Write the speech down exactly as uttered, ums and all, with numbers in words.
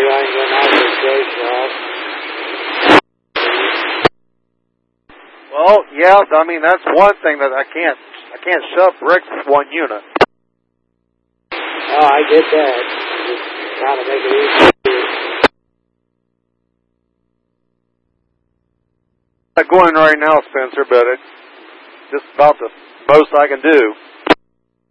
you ain't going out with Joe Shop. Well, yeah, I mean, that's one thing that I can't, I can't shove bricks with one unit. Oh, I get that. Just trying to make it easy. I'm going right now, Spencer, but it's just about the most I can do.